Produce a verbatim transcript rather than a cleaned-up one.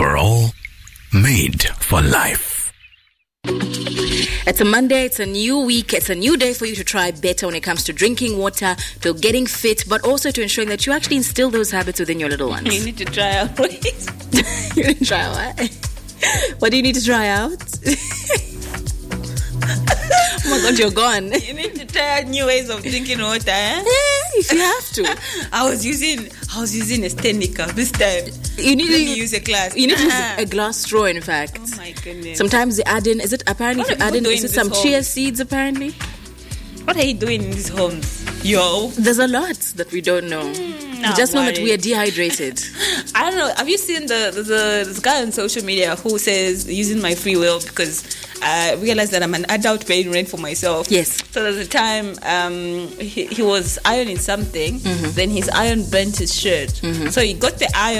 for all, made for life. It's a Monday, it's a new week, it's a new day for you to try better when it comes to drinking water, to getting fit, but also to ensuring that you actually instill those habits within your little ones. You need to try out. You need to try out what? What do you need to try out? Oh my God, you're gone. You need to try out new ways of drinking water, eh? Yeah, if you have to. I was using I was using a Stenica this time. You need Let to me use a glass. You need to use Uh-huh. a glass straw, in fact. Oh my goodness. Sometimes they add in, is it apparently What if you are add in, people is it doing some this chia home? seeds apparently? What are you doing in these homes? Yo. There's a lot that we don't know. Mm, we just know that worry. we are dehydrated. I don't know. Have you seen the the, the this guy on social media who says using my free will because I realized that I'm an adult paying rent for myself. Yes. So there's a time um, he, he was ironing something, Mm-hmm. then his iron burnt his shirt. Mm-hmm. So he got the iron